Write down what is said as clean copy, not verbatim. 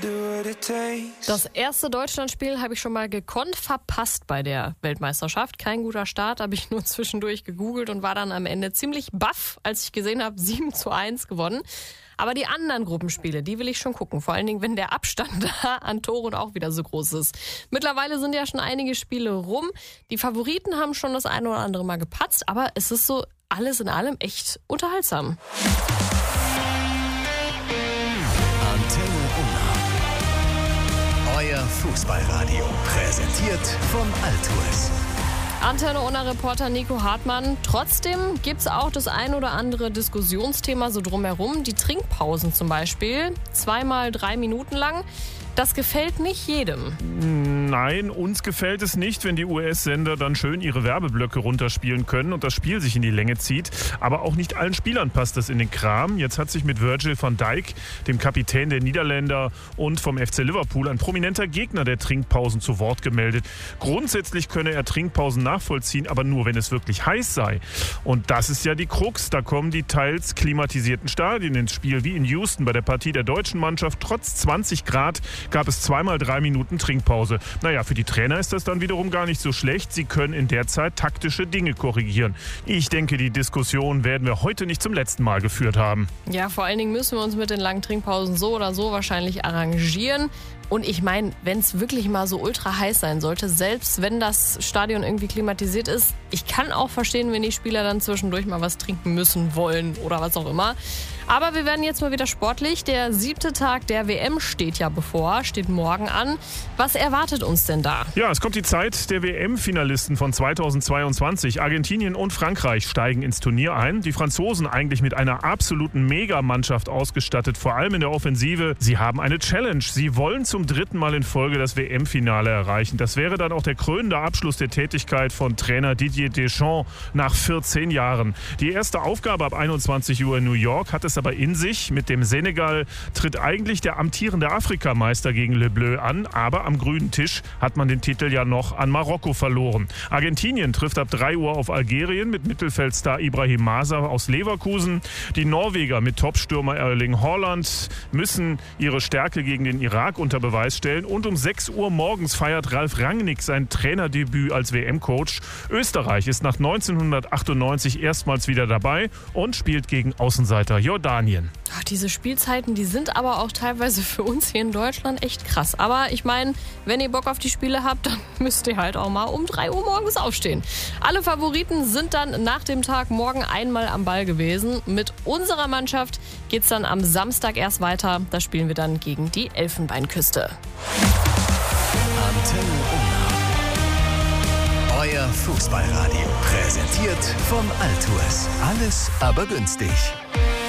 Das erste Deutschlandspiel habe ich schon mal gekonnt verpasst bei der Weltmeisterschaft. Kein guter Start, habe ich nur zwischendurch gegoogelt und war dann am Ende ziemlich baff, als ich gesehen habe, 7:1 gewonnen. Aber die anderen Gruppenspiele, die will ich schon gucken. Vor allen Dingen, wenn der Abstand da an Toren auch wieder so groß ist. Mittlerweile sind ja schon einige Spiele rum. Die Favoriten haben schon das eine oder andere Mal gepatzt. Aber es ist so alles in allem echt unterhaltsam. Antenne Unna. Euer Fußballradio. Präsentiert von Altuis. Antenne Unna-Reporter Nico Hartmann. Trotzdem gibt es auch das ein oder andere Diskussionsthema so drumherum. Die Trinkpausen zum Beispiel. 2x3 Minuten lang. Das gefällt nicht jedem. Nein, uns gefällt es nicht, wenn die US-Sender dann schön ihre Werbeblöcke runterspielen können und das Spiel sich in die Länge zieht. Aber auch nicht allen Spielern passt das in den Kram. Jetzt hat sich mit Virgil van Dijk, dem Kapitän der Niederländer und vom FC Liverpool, ein prominenter Gegner der Trinkpausen zu Wort gemeldet. Grundsätzlich könne er Trinkpausen nachvollziehen, aber nur, wenn es wirklich heiß sei. Und das ist ja die Krux. Da kommen die teils klimatisierten Stadien ins Spiel, wie in Houston bei der Partie der deutschen Mannschaft. Trotz 20 Grad gab es 2x3 Minuten Trinkpause. Naja, für die Trainer ist das dann wiederum gar nicht so schlecht. Sie können in der Zeit taktische Dinge korrigieren. Ich denke, die Diskussion werden wir heute nicht zum letzten Mal geführt haben. Ja, vor allen Dingen müssen wir uns mit den langen Trinkpausen so oder so wahrscheinlich arrangieren. Und ich meine, wenn es wirklich mal so ultra heiß sein sollte, selbst wenn das Stadion irgendwie klimatisiert ist, ich kann auch verstehen, wenn die Spieler dann zwischendurch mal was trinken müssen, wollen oder was auch immer. Aber wir werden jetzt mal wieder sportlich. Der 7. Tag der WM steht ja bevor, steht morgen an. Was erwartet uns denn da? Ja, es kommt die Zeit der WM-Finalisten von 2022. Argentinien und Frankreich steigen ins Turnier ein. Die Franzosen eigentlich mit einer absoluten Megamannschaft ausgestattet, vor allem in der Offensive. Sie haben eine Challenge. Sie wollen zum 3. Mal in Folge das WM-Finale erreichen. Das wäre dann auch der krönende Abschluss der Tätigkeit von Trainer Didier Deschamps nach 14 Jahren. Die erste Aufgabe ab 21 Uhr in New York hat es aber in sich. Mit dem Senegal tritt eigentlich der amtierende Afrikameister gegen Le Bleu an, aber am grünen Tisch hat man den Titel ja noch an Marokko verloren. Argentinien trifft ab 3 Uhr auf Algerien mit Mittelfeldstar Ibrahim Masa aus Leverkusen. Die Norweger mit Topstürmer Erling Haaland müssen ihre Stärke gegen den Irak unter Beweis stellen. Und um 6 Uhr morgens feiert Ralf Rangnick sein Trainerdebüt als WM-Coach. Österreich ist nach 1998 erstmals wieder dabei und spielt gegen Außenseiter Jordanien. Ach, diese Spielzeiten, die sind aber auch teilweise für uns hier in Deutschland echt krass. Aber ich meine, wenn ihr Bock auf die Spiele habt, dann müsst ihr halt auch mal um 3 Uhr morgens aufstehen. Alle Favoriten sind dann nach dem Tag morgen einmal am Ball gewesen. Mit unserer Mannschaft geht's dann am Samstag erst weiter. Da spielen wir dann gegen die Elfenbeinküste. Antenne Unna. Euer Fußballradio. Präsentiert von Altuis. Alles aber günstig.